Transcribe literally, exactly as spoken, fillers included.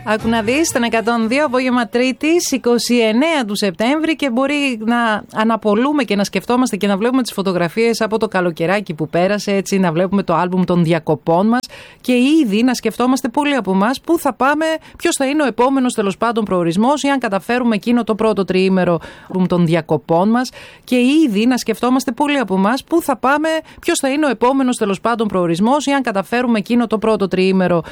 Άκου να δεις, στον εκατόν δύο απόγευμα Τρίτης, είκοσι εννέα του Σεπτέμβρη, και μπορεί να αναπολούμε και να σκεφτόμαστε και να βλέπουμε τις φωτογραφίες από το καλοκαιράκι που πέρασε, έτσι, να βλέπουμε το άλμπουμ των διακοπών μας και ήδη να σκεφτόμαστε πολλοί από εμάς πού θα πάμε, ποιος θα είναι ο επόμενος τέλος πάντων προορισμός, ή αν καταφέρουμε εκείνο το πρώτο τριήμερο των διακοπών μας, και ήδη να σκεφτόμαστε πολλοί από εμάς πού θα πάμε, ποιος θα είναι ο επόμενος τέλος πάντων προορισμός, ή αν καταφέρουμε εκείνο το πρώτο τριήμερο